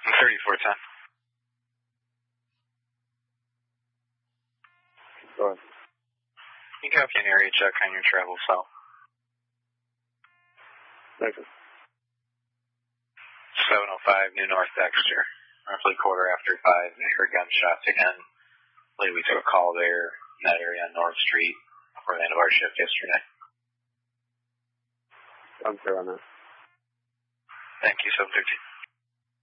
3410. Go ahead. You copy an area check on your travel cell. Thank you. 705 New North Dexter. Roughly 5:15. I heard gunshots again. I believe we took a call there in that area on North Street before the end of our shift yesterday. I'm clear on that. Thank you, 713.